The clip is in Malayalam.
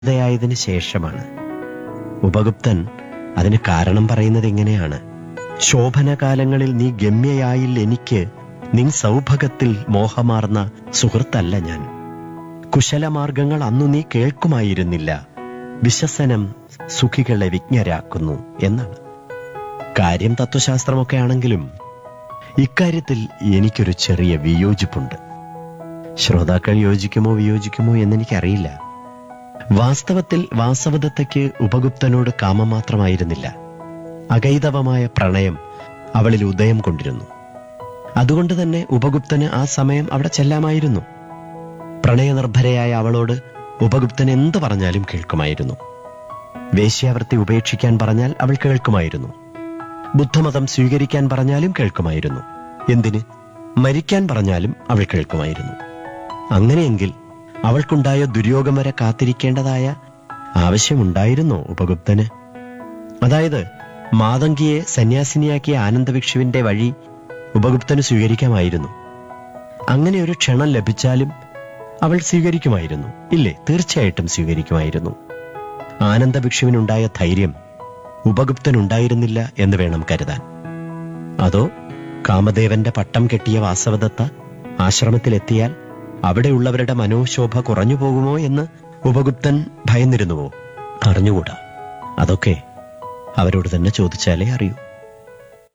ായതിനു ശേഷമാണ്. ഉപഗുപ്തൻ അതിന് കാരണം പറയുന്നത് എങ്ങനെയാണ്? ശോഭനകാലങ്ങളിൽ നീ ഗമ്യയായിൽ എനിക്ക് നിൻ സൗഭഗത്തിൽ മോഹമാർന്ന സുഹൃത്തല്ല ഞാൻ. കുശലമാർഗങ്ങൾ അന്നു നീ കേൾക്കുമായിരുന്നില്ല, വിശ്വസനം സുഖികളെ വിജ്ഞരാക്കുന്നു എന്നാണ്. കാര്യം തത്വശാസ്ത്രമൊക്കെ ആണെങ്കിലും ഇക്കാര്യത്തിൽ എനിക്കൊരു ചെറിയ വിയോജിപ്പുണ്ട്. ശ്രോതാക്കൾ യോജിക്കുമോ വിയോജിക്കുമോ എന്നെനിക്കറിയില്ല. വാസ്തവത്തിൽ വാസവദത്തയ്ക്ക് ഉപഗുപ്തനോട് കാമം മാത്രമായിരുന്നില്ല, അകൈതവമായ പ്രണയം അവളിൽ ഉദയം കൊണ്ടിരുന്നു. അതുകൊണ്ട് തന്നെ ഉപഗുപ്തന് ആ സമയം അവിടെ ചെല്ലാമായിരുന്നു. പ്രണയനിർഭരയായ അവളോട് ഉപഗുപ്തൻ എന്തു പറഞ്ഞാലും കേൾക്കുമായിരുന്നു. വേശ്യാവൃത്തി ഉപേക്ഷിക്കാൻ പറഞ്ഞാൽ അവൾ കേൾക്കുമായിരുന്നു. ബുദ്ധമതം സ്വീകരിക്കാൻ പറഞ്ഞാലും കേൾക്കുമായിരുന്നു. എന്തിന് മരിക്കാൻ പറഞ്ഞാലും അവൾ കേൾക്കുമായിരുന്നു. അങ്ങനെയെങ്കിൽ അവൾക്കുണ്ടായ ദുര്യോഗം വരെ കാത്തിരിക്കേണ്ടതായ ആവശ്യമുണ്ടായിരുന്നോ ഉപഗുപ്തന്? അതായത് മാതംഗിയെ സന്യാസിനിയാക്കിയ ആനന്ദഭിക്ഷുവിന്റെ വഴി ഉപഗുപ്തന് സ്വീകരിക്കാമായിരുന്നു. അങ്ങനെ ഒരു ക്ഷണം ലഭിച്ചാലും അവൾ സ്വീകരിക്കുമായിരുന്നു, ഇല്ലേ? തീർച്ചയായിട്ടും സ്വീകരിക്കുമായിരുന്നു. ആനന്ദഭിക്ഷുവിനുണ്ടായ ധൈര്യം ഉപഗുപ്തനുണ്ടായിരുന്നില്ല എന്ന് വേണം കരുതാൻ. അതോ കാമദേവന്റെ പട്ടം കെട്ടിയ വാസവദത്ത ആശ്രമത്തിലെത്തിയാൽ അവിടെയുള്ളവരുടെ മനോശോഭ കുറഞ്ഞു പോകുമോ എന്ന് ഉപഗുപ്തൻ ഭയന്നിരുന്നുവോ? അറിഞ്ഞുകൂടാ. അതൊക്കെ അവരോട് തന്നെ ചോദിച്ചാലേ അറിയൂ.